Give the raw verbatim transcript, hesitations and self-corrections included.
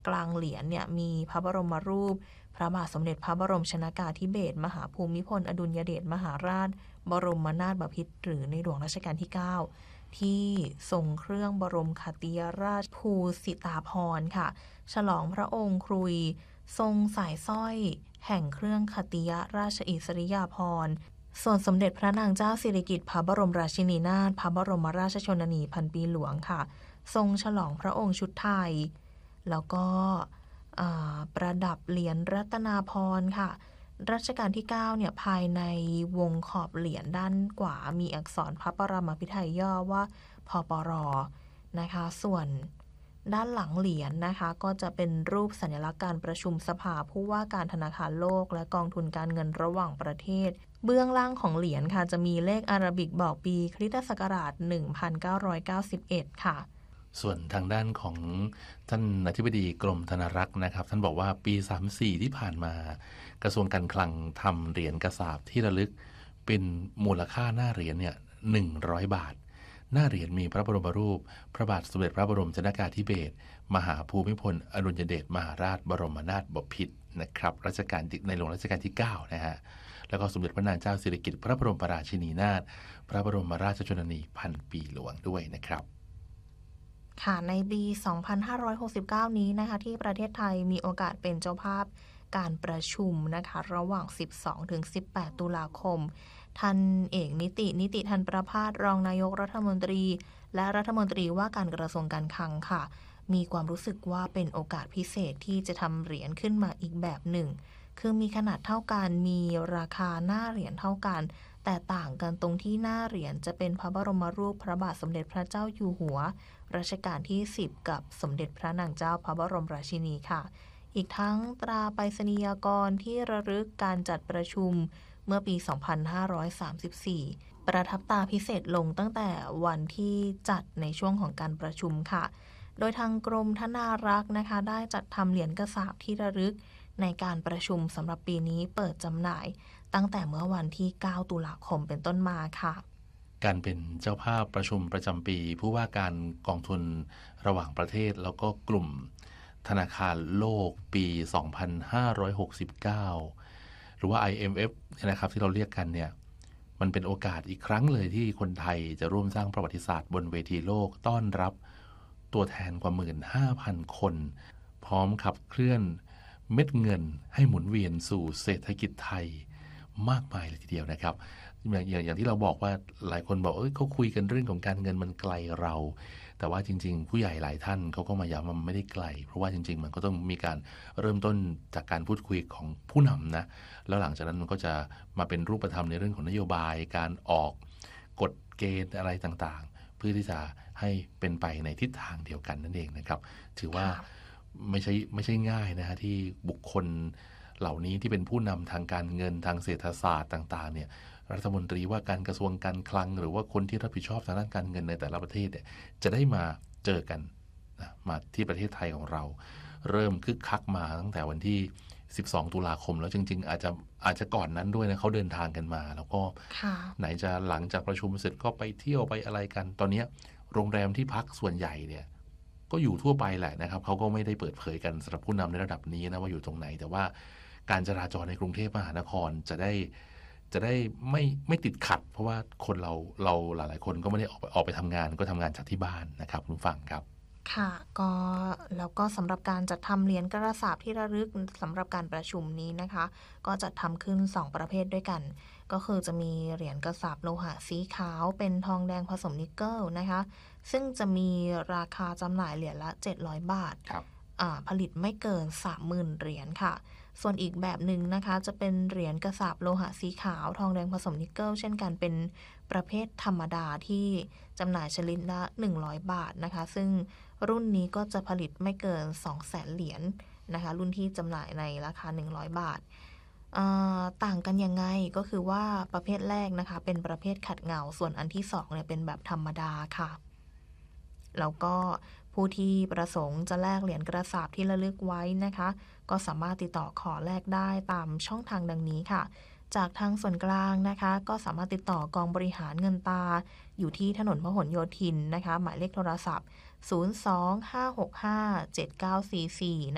กลางเหรียญเนี่ยมีพระบรมรูปพระบาทสมเด็จพระบรมชนกาธิเบศรมหาภูมิพลอดุลยเดชมหาราชบรมนาถบพิตรหรือในหลวงรัชกาลที่เก้าที่ทรงเครื่องบรมคติยราชภูสิตาภรณ์ค่ะฉลองพระองค์ครุยทรงสายสร้อยแห่งเครื่องคติยราชอิสริยาภรณ์ส่วนสมเด็จพระนางเจ้าสิริกิติ์พระบรมราชินีนาถพระบรมราชชนนีพันปีหลวงค่ะทรงฉลองพระองค์ชุดไทยแล้วก็ประดับเหรียญรัตนาภรณ์ค่ะรัชกาลที่เก้าเนี่ยภายในวงขอบเหรียญด้านขวามีอักษรพระปรมาภิไธยย่อว่าพปรนะคะส่วนด้านหลังเหรียญ น, นะคะก็จะเป็นรูปสัญลักษณ์การประชุมสภาผู้ว่าการธนาคารโลกและกองทุนการเงินระหว่างประเทศเบื้องล่างของเหรียญค่ะจะมีเลขอาราบิกบอกปีคริสตศักราชหนึ่งพันเก้าร้อยเก้าสิบเอ็ดค่ะส่วนทางด้านของท่านอธิบดีกรมธนารักษ์นะครับท่านบอกว่าปีสามสิบสี่ที่ผ่านมากระทรวงการคลังทำเหรียญกระสาบที่ระลึกเป็นมูลค่าหน้าเหรียญเนี่ยหนึ่งร้อยบาทหน้าเหรียญมีพระบรมรูปพระบาทสมเด็จพระบรมชนกาธิเบศรมหาภูมิพลอดุลยเดชมหาราชบรมนาถบพิตรนะครับรัชกาลในหลวงรัชกาลที่เก้านะฮะแล้วก็สมเด็จพระนางเจ้าสิริกิติ์พระบรมราชินีนาถพระบรมราชชนนีพันปีหลวงด้วยนะครับค่ะในปีสองพันห้าร้อยหกสิบเก้านี้นะคะที่ประเทศไทยมีโอกาสเป็นเจ้าภาพการประชุมนะคะระหว่าง สิบสองถึงสิบแปด ตุลาคมท่านเอกนิตินิติธันประภาสรองนายกรัฐมนตรีและรัฐมนตรีว่าการกระทรวงการคลังค่ะมีความรู้สึกว่าเป็นโอกาสพิเศษที่จะทำเหรียญขึ้นมาอีกแบบหนึ่งคือมีขนาดเท่ากันมีราคาหน้าเหรียญเท่ากันแต่ต่างกันตรงที่หน้าเหรียญจะเป็นพระบรมรูปพระบาทสมเด็จพระเจ้าอยู่หัวรัชกาลที่สิบกับสมเด็จพระนางเจ้าพระบรมราชินีค่ะอีกทั้งตราไปรษณียากรที่ระลึกการจัดประชุมเมื่อปี สองพันห้าร้อยสามสิบสี่ ประทับตาพิเศษลงตั้งแต่วันที่จัดในช่วงของการประชุมค่ะโดยทางกรมธนารักษ์นะคะได้จัดทำเหรียญกระสาบที่ระลึกในการประชุมสำหรับปีนี้เปิดจำหน่ายตั้งแต่เมื่อวันที่เก้าตุลาคมเป็นต้นมาค่ะการเป็นเจ้าภาพประชุมประจำปีผู้ว่าการกองทุนระหว่างประเทศแล้วก็กลุ่มธนาคารโลกปีสองพันห้าร้อยหกสิบเก้าหรือว่า ไอ เอ็ม เอฟ นะครับที่เราเรียกกันเนี่ยมันเป็นโอกาสอีกครั้งเลยที่คนไทยจะร่วมสร้างประวัติศาสตร์บนเวทีโลกต้อนรับตัวแทนกว่า หนึ่งหมื่นห้าพัน คนพร้อมขับเคลื่อนเม็ดเงินให้หมุนเวียนสู่เศรษฐกิจไทยมากมายเลยทีเดียวนะครับอย่างอย่างที่เราบอกว่าหลายคนบอกเอ้ยเขาคุยกันเรื่องของการเงินมันไกลเราแต่ว่าจริงๆผู้ใหญ่หลายท่านเขาก็มาย้ำว่ามันไม่ได้ไกลเพราะว่าจริงๆมันก็ต้องมีการเริ่มต้นจากการพูดคุยของผู้นำนะแล้วหลังจากนั้นมันก็จะมาเป็นรูปธรรมในเรื่องของนโยบายการออกกฎเกณฑ์อะไรต่างๆเพื่อที่จะให้เป็นไปในทิศทางเดียวกันนั่นเองนะครับถือว่าไม่ใช่ไม่ใช่ง่ายนะฮะที่บุคคลเหล่านี้ที่เป็นผู้นำทางการเงินทางเศรษฐศาสตร์ต่างๆเนี่ยรัฐมนตรีว่าการกระทรวงการคลังหรือว่าคนที่รับผิดชอบทางด้านการเงินในแต่ละประเทศเนี่ยจะได้มาเจอกันนะมาที่ประเทศไทยของเราเริ่มคึกคักมาตั้งแต่วันที่สิบสองตุลาคมแล้วจริงๆอาจจะอาจจะก่อนนั้นด้วยนะเขาเดินทางกันมาแล้วก็ไหนจะหลังจากประชุมเสร็จก็ไปเที่ยวไปอะไรกันตอนนี้โรงแรมที่พักส่วนใหญ่เนี่ยก็อยู่ทั่วไปแหละนะครับเขาก็ไม่ได้เปิดเผยกันสำหรับผู้นำในระดับนี้นะว่าอยู่ตรงไหนแต่ว่าการจราจรในกรุงเทพมหานครจะได้จะได้ไม่ไม่ติดขัดเพราะว่าคนเราเราหลายๆคนก็ไม่ได้ออกไปออกไปทำงานก็ทำงานจากที่บ้านนะครับคุณฟังครับค่ะก็แล้วก็สำหรับการจัดทำเหรียญกระสาบที่ระลึกสำหรับการประชุมนี้นะคะก็จัดทำขึ้นสองประเภทด้วยกันก็คือจะมีเหรียญกระสาบโลหะสีขาวเป็นทองแดงผสมนิกเกิลนะคะซึ่งจะมีราคาจำหน่ายเหรียญละเจ็ดร้อยบาทครับผลิตไม่เกิน สามหมื่น เหรียญค่ะส่วนอีกแบบหนึ่งนะคะจะเป็นเหรียญกระสาบโลหะสีขาวทองแดงผสมนิกเกิลเช่นกันเป็นประเภทธรรมดาที่จำหน่ายชนิดละหนึ่งร้อยบาทนะคะซึ่งรุ่นนี้ก็จะผลิตไม่เกิน สองแสน เหรียญนะคะรุ่นที่จำหน่ายในราคาหนึ่งร้อยบาทต่างกันยังไงก็คือว่าประเภทแรกนะคะเป็นประเภทขัดเงาส่วนอันที่สองเนี่ยเป็นแบบธรรมดาค่ะแล้วก็ผู้ที่ประสงค์จะแลกเหรียญกระสาบที่ระลึกไว้นะคะก็สามารถติดต่อขอแลกได้ตามช่องทางดังนี้ค่ะจากทางส่วนกลางนะคะก็สามารถติดต่อกองบริหารเงินตาอยู่ที่ถนนพหลโยธินนะคะหมายเลขโทรศัพท์ศูนย์ สอง ห้า หก ห้า เจ็ด เก้า สี่ สี่